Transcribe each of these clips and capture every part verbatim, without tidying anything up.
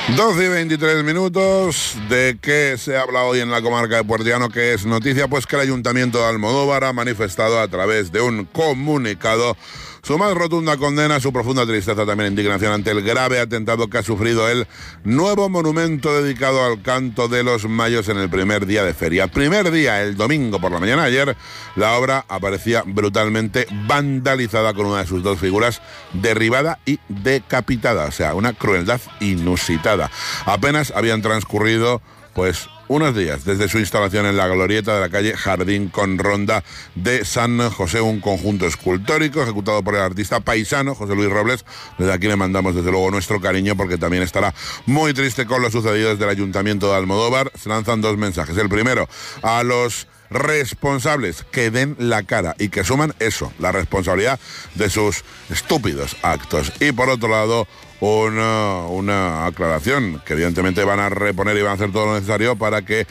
doce y veintitrés minutos. ¿De qué se habla hoy en la comarca de Puertollano? ¿Qué es noticia? Pues que el Ayuntamiento de Almodóvar ha manifestado a través de un comunicado su más rotunda condena, su profunda tristeza, también indignación ante el grave atentado que ha sufrido el nuevo monumento dedicado al canto de los mayos en el primer día de feria. Primer día, el domingo por la mañana ayer, la obra aparecía brutalmente vandalizada con una de sus dos figuras derribada y decapitada, o sea, una crueldad inusitada. Apenas habían transcurrido, pues, unos días desde su instalación en la glorieta de la calle Jardín con Ronda de San José, un conjunto escultórico ejecutado por el artista paisano José Luis Robles. Desde aquí le mandamos desde luego nuestro cariño, porque también estará muy triste con lo sucedido desde el Ayuntamiento de Almodóvar. Se lanzan dos mensajes. El primero, a los responsables que den la cara y que asuman eso, la responsabilidad de sus estúpidos actos. Y por otro lado, Una, una aclaración, que evidentemente van a reponer y van a hacer todo lo necesario para que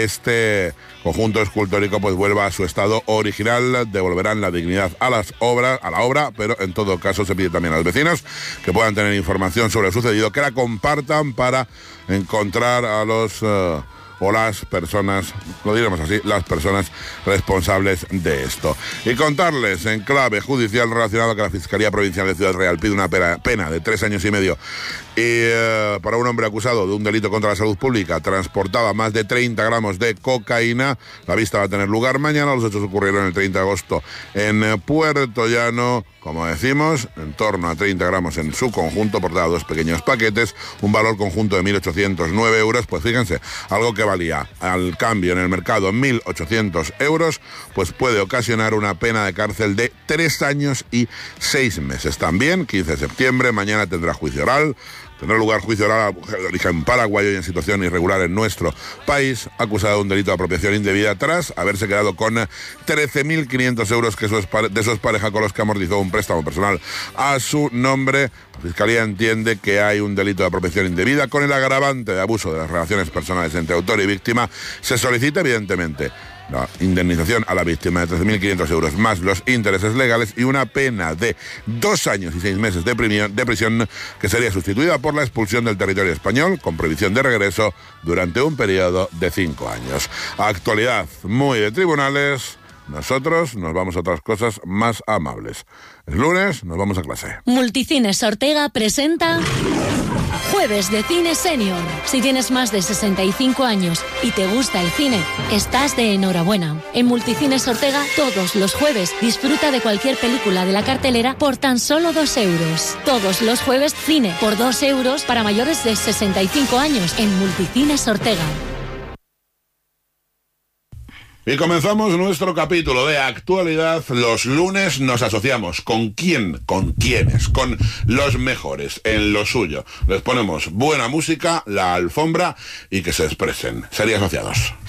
este conjunto escultórico pues vuelva a su estado original. Devolverán la dignidad a las obras, a la obra, pero en todo caso se pide también a los vecinos que puedan tener información sobre lo sucedido, que la compartan para encontrar a los uh, o las personas, lo diremos así, las personas responsables de esto. Y contarles en clave judicial relacionado que la Fiscalía Provincial de Ciudad Real pide una pena, pena de tres años y medio y, uh, para un hombre acusado de un delito contra la salud pública. Transportaba más de treinta gramos de cocaína. La vista va a tener lugar mañana. Los hechos ocurrieron el treinta de agosto en Puertollano. Como decimos, en torno a treinta gramos en su conjunto, portaba dos pequeños paquetes, un valor conjunto de mil ochocientos nueve euros. Pues fíjense, algo que valía al cambio en el mercado mil ochocientos euros, pues puede ocasionar una pena de cárcel de tres años y seis meses. También, quince de septiembre, mañana tendrá juicio oral. Tendrá lugar juicio oral a la mujer de origen paraguayo y en situación irregular en nuestro país, acusada de un delito de apropiación indebida tras haberse quedado con trece mil quinientos euros que su de su pareja, con los que amortizó un préstamo personal a su nombre. La Fiscalía entiende que hay un delito de apropiación indebida con el agravante de abuso de las relaciones personales entre autor y víctima. Se solicita, evidentemente, la indemnización a la víctima de trece mil quinientos euros más los intereses legales y una pena de dos años y seis meses de, de prisión, que sería sustituida por la expulsión del territorio español con prohibición de regreso durante un periodo de cinco años. Actualidad muy de tribunales. Nosotros nos vamos a otras cosas más amables. El lunes nos vamos a clase. Multicines Ortega presenta Jueves de Cine Senior. Si tienes más de sesenta y cinco años y te gusta el cine, estás de enhorabuena. En Multicines Ortega, todos los jueves, disfruta de cualquier película de la cartelera por tan solo dos euros. Todos los jueves, cine por dos euros para mayores de sesenta y cinco años en Multicines Ortega. Y comenzamos nuestro capítulo de actualidad. Los lunes nos asociamos. ¿Con quién? ¿Con quiénes? Con los mejores en lo suyo. Les ponemos buena música, la alfombra y que se expresen. Sería asociados.